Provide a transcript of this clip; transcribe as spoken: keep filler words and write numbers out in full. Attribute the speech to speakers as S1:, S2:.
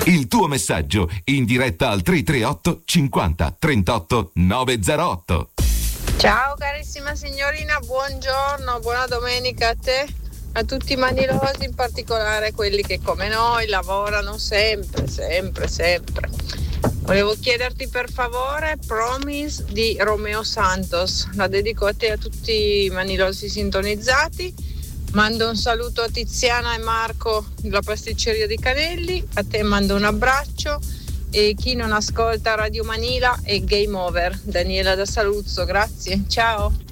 S1: Il tuo messaggio in diretta al tre tre otto cinquanta trentotto novecentootto.
S2: Ciao carissima signorina, buongiorno, buona domenica a te, a tutti i manilosi, in particolare quelli che come noi lavorano sempre, sempre, sempre. Volevo chiederti per favore Promise di Romeo Santos, la dedico a te e a tutti i manilosi sintonizzati. Mando un saluto a Tiziana e Marco della pasticceria di Canelli, a te mando un abbraccio e chi non ascolta Radio Manila è game over. Daniela da Saluzzo, grazie, ciao.